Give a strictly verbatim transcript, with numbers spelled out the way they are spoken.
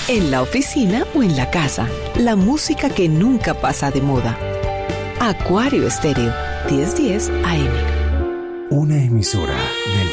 en la oficina o en la casa. La música que nunca pasa de moda. Acuario Estéreo, diez diez A M. Una emisora del